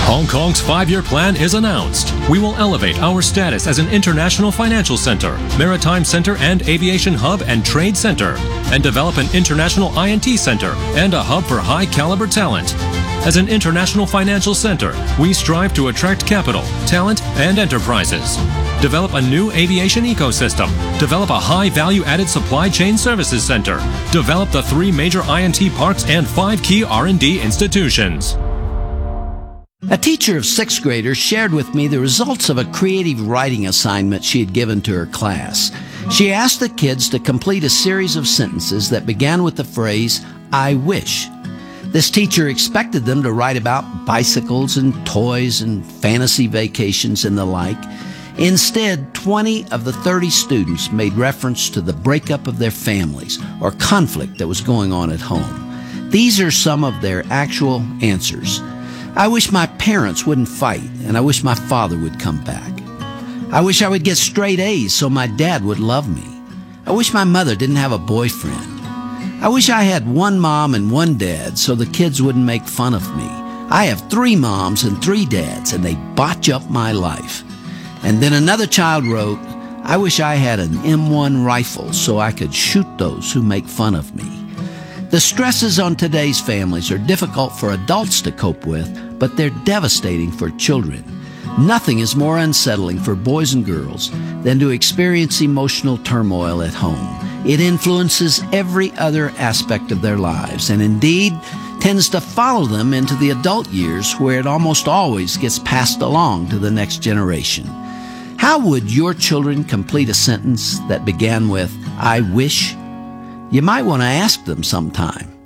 Hong Kong's 5-year plan is announced. We will elevate our status as an international financial center, maritime center and aviation hub and trade center, and develop an international INT center and a hub for high-caliber talent. As an international financial center, we strive to attract capital, talent, and enterprises. Develop a new aviation ecosystem. Develop a high-value-added supply chain services center. Develop the 3 major INT parks and 5 key R&D institutions. A teacher of 6th graders shared with me the results of a creative writing assignment she had given to her class. She asked the kids to complete a series of sentences that began with the phrase, "I wish." This teacher expected them to write about bicycles and toys and fantasy vacations and the like. Instead, 20 of the 30 students made reference to the breakup of their families or conflict that was going on at home. These are some of their actual answers. I wish my parents wouldn't fight, and I wish my father would come back. I wish I would get straight A's so my dad would love me. I wish my mother didn't have a boyfriend. I wish I had one mom and one dad so the kids wouldn't make fun of me. I have 3 moms and 3 dads, and they botch up my life. And then another child wrote, I wish I had an M1 rifle so I could shoot those who make fun of me. The stresses on today's families are difficult for adults to cope with, but they're devastating for children. Nothing is more unsettling for boys and girls than to experience emotional turmoil at home. It influences every other aspect of their lives, and indeed tends to follow them into the adult years, where it almost always gets passed along to the next generation. How would your children complete a sentence that began with, I wish? You might want to ask them sometime.